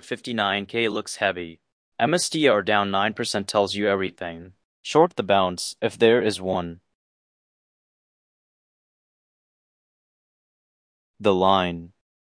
59K looks heavy. MSD are down 9% tells you everything. Short the bounce, if there is one. The line.